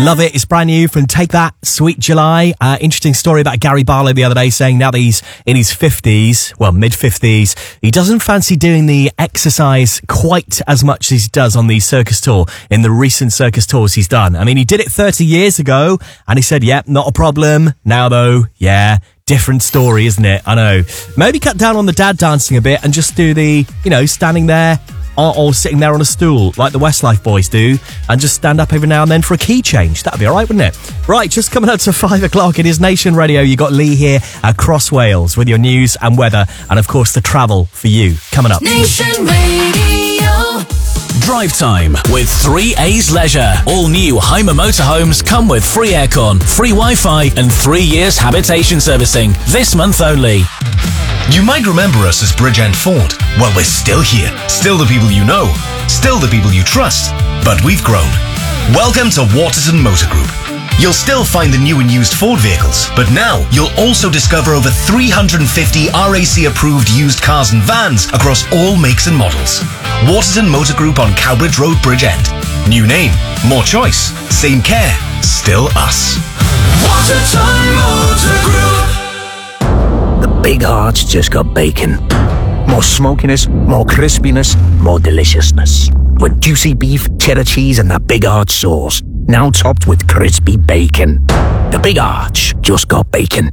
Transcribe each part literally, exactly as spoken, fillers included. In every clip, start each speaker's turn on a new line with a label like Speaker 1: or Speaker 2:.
Speaker 1: Love it. It's brand new from Take That, Sweet July. Uh, interesting story about Gary Barlow the other day saying now that he's in his fifties, well, mid-fifties, he doesn't fancy doing the exercise quite as much as he does on the circus tour, in the recent circus tours he's done. I mean, he did it thirty years ago, and he said, yep, not a problem. Now, though, yeah, different story, isn't it? I know. Maybe cut down on the dad dancing a bit and just do the, you know, standing there or, or sitting there on a stool like the Westlife boys do, and just stand up every now and then for a key change. That'd be all right, wouldn't it? Right, just coming up to five o'clock. It is Nation Radio. You got Lee here across Wales with your news and weather, and of course the travel for you coming up.
Speaker 2: Nation Radio.
Speaker 3: Drive time with three A's Leisure. All new Hymer motorhomes come with free aircon, free Wi-Fi and three years habitation servicing. This month only.
Speaker 4: You might remember us as Bridgend Ford. Well, we're still here. Still the people you know. Still the people you trust. But we've grown. Welcome to Waterton Motor Group. You'll still find the new and used Ford vehicles, but now you'll also discover over three hundred fifty R A C-approved used cars and vans across all makes and models. Waterton Motor Group on Cowbridge Road, Bridgend. New name, more choice, same care, still us.
Speaker 2: Waterton Motor Group.
Speaker 5: The Big Arch just got bacon. More smokiness, more crispiness, more deliciousness. With juicy beef, cheddar cheese and that Big Arch sauce. Now topped with crispy bacon. The Big Arch just got bacon.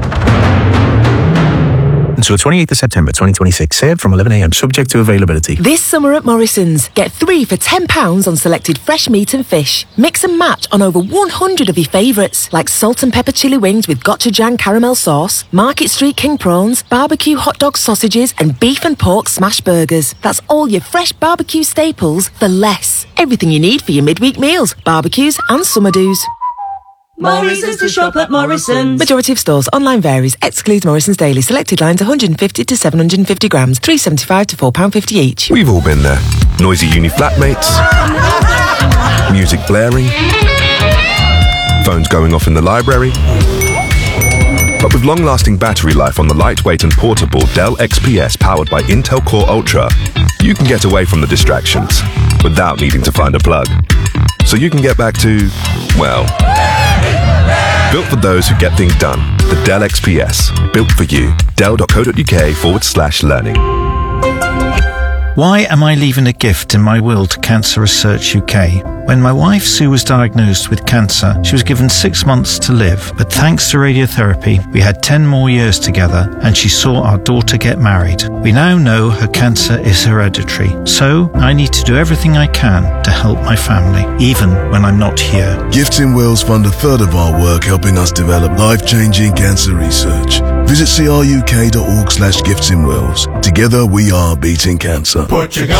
Speaker 6: Until twenty-eighth of September twenty twenty-six. Served from eleven a.m. Subject to availability.
Speaker 7: This summer at Morrison's, get three for ten pounds on selected fresh meat and fish. Mix and match on over one hundred of your favourites, like salt and pepper chili wings with gochujang caramel sauce, Market Street king prawns, barbecue hot dog sausages, and beef and pork smash burgers. That's all your fresh barbecue staples for less. Everything you need for your midweek meals, barbecues and summer do's.
Speaker 2: Morrison's to shop at Morrison's.
Speaker 7: Majority of stores. Online varies. Excludes Morrison's Daily. Selected lines one hundred fifty to seven hundred fifty grams. three pounds seventy-five to four pounds fifty each.
Speaker 8: We've all been there. Noisy uni flatmates. Music blaring. Phones going off in the library. But with long-lasting battery life on the lightweight and portable Dell X P S powered by Intel Core Ultra, you can get away from the distractions without needing to find a plug. So you can get back to, well, built for those who get things done. The Dell X P S. Built for you. Dell.co.uk forward slash learning.
Speaker 9: Why am I leaving a gift in my will to Cancer Research U K? When my wife Sue was diagnosed with cancer, she was given six months to live. But thanks to radiotherapy, we had ten more years together and she saw our daughter get married. We now know her cancer is hereditary. So I need to do everything I can to help my family, even when I'm not here.
Speaker 10: Gifts in Wills fund a third of our work helping us develop life-changing cancer research. Visit cruk.org slash gifts in Wills. Together we are beating cancer.
Speaker 2: Put your